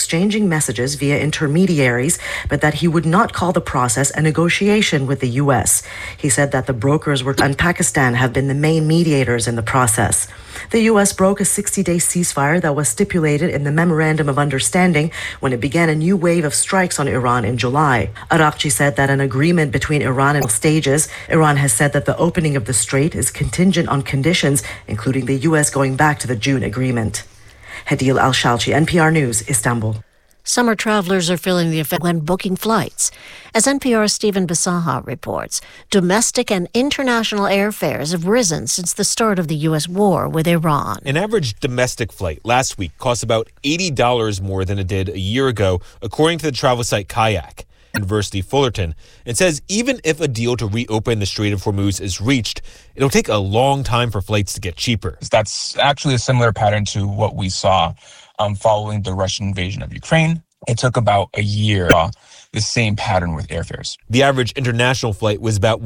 exchanging messages via intermediaries, but that he would not call the process a negotiation with the U.S. He said that the brokers and Pakistan have been the main mediators in the process. The U.S. broke a 60-day ceasefire that was stipulated in the Memorandum of Understanding when it began a new wave of strikes on Iran in July. Araghchi said that an agreement between Iran and stages. Iran has said that the opening of the strait is contingent on conditions, including the U.S. going back to the June agreement. Hadil Al-Shalchi, NPR News, Istanbul. Summer travelers are feeling the effect when booking flights. As NPR's Stephen Bisaha reports, domestic and international airfares have risen since the start of the U.S. war with Iran. An average domestic flight last week cost about $80 more than it did a year ago, according to the travel site Kayak. University Fullerton. It says even if a deal to reopen the Strait of Hormuz is reached, it'll take a long time for flights to get cheaper. That's actually a similar pattern to what we saw following the Russian invasion of Ukraine. It took about a year. The same pattern with airfares. The average international flight was about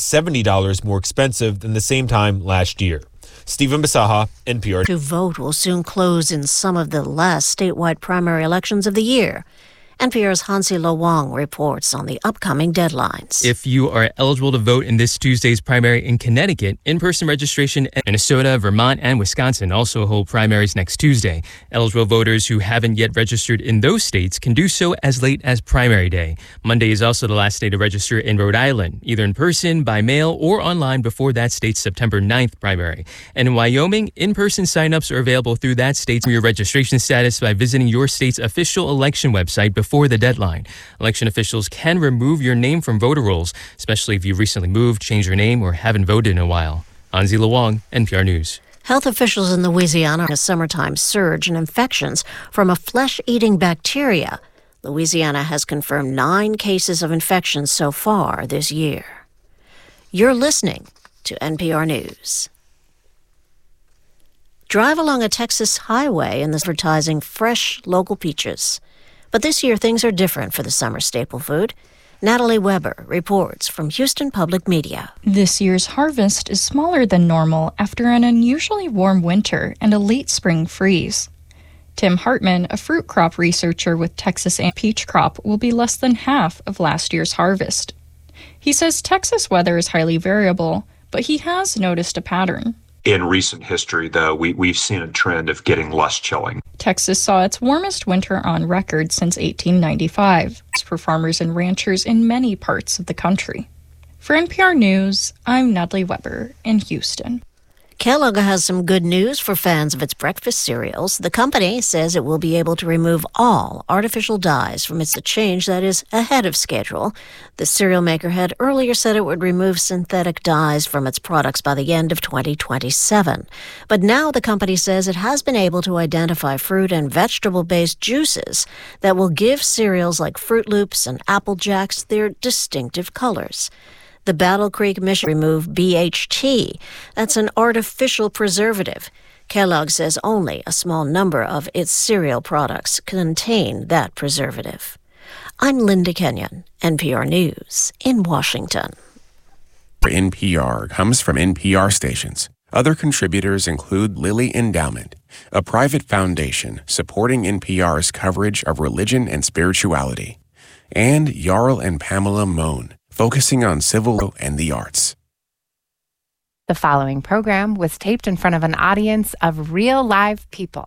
$170 more expensive than the same time last year. Stephen Bisaha, NPR. To vote will soon close in some of the last statewide primary elections of the year. NPR's Hansi Lo Wang reports on the upcoming deadlines. If you are eligible to vote in this Tuesday's primary in Connecticut, in-person registration in Minnesota, Vermont, and Wisconsin also hold primaries next Tuesday. Eligible voters who haven't yet registered in those states can do so as late as primary day. Monday is also the last day to register in Rhode Island, either in person, by mail, or online before that state's September 9th primary. And in Wyoming, in-person signups are available through that state's your registration status by visiting your state's official election website before the deadline. Election officials can remove your name from voter rolls, especially if you recently moved, changed your name, or haven't voted in a while. Anzi Lawang, NPR News. Health officials in Louisiana are a summertime surge in infections from a flesh-eating bacteria. Louisiana has confirmed 9 cases of infections so far this year. You're listening to NPR News. Drive along a Texas highway and advertising fresh local peaches. But this year, things are different for the summer staple food. Natalie Weber reports from Houston Public Media. This year's harvest is smaller than normal after an unusually warm winter and a late spring freeze. Tim Hartman, a fruit crop researcher with Texas A&M peach crop, will be less than half of last year's harvest. He says Texas weather is highly variable, but he has noticed a pattern. In recent history, though, we've seen a trend of getting less chilling. Texas saw its warmest winter on record since 1895 for farmers and ranchers in many parts of the country. For NPR News, I'm Natalie Weber in Houston. Kellogg has some good news for fans of its breakfast cereals. The company says it will be able to remove all artificial dyes from its change that is ahead of schedule. The cereal maker had earlier said it would remove synthetic dyes from its products by the end of 2027. But now the company says it has been able to identify fruit and vegetable-based juices that will give cereals like Fruit Loops and Apple Jacks their distinctive colors. The Battle Creek mission remove BHT. That's an artificial preservative. Kellogg says only a small number of its cereal products contain that preservative. I'm Linda Kenyon, NPR News in Washington. NPR comes from NPR stations. Other contributors include Lilly Endowment, a private foundation supporting NPR's coverage of religion and spirituality, and Jarl and Pamela Mohn, focusing on civil and the arts. The following program was taped in front of an audience of real live people.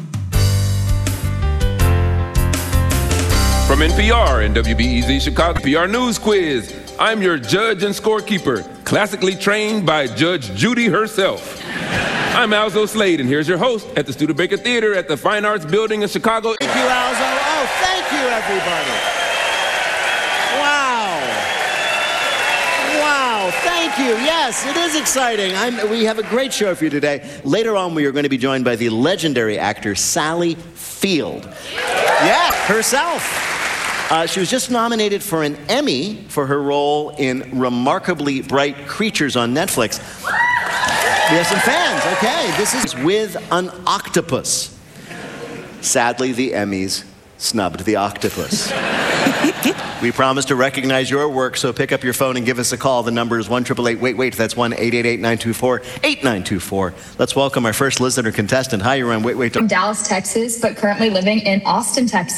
From NPR and WBEZ Chicago PR News Quiz, I'm your judge and scorekeeper, classically trained by Judge Judy herself. I'm Alzo Slade, and here's your host at the Studebaker Theater at the Fine Arts Building in Chicago. Thank you, Alzo. Oh, thank you, everybody. Thank you. Yes, it is exciting. We have a great show for you today. Later on, we are going to be joined by the legendary actor Sally Field. Yeah, herself. She was just nominated for an Emmy for her role in Remarkably Bright Creatures on Netflix. We have some fans. Okay, this is With an Octopus. Sadly, the Emmys snubbed the octopus. We promise to recognize your work, so pick up your phone and give us a call. The number is 1-888-WAIT-WAIT. That's 1-888-924-8924. Let's welcome our first listener contestant. Hi, you're on Wait, Wait. From Dallas, Texas, but currently living in Austin, Texas.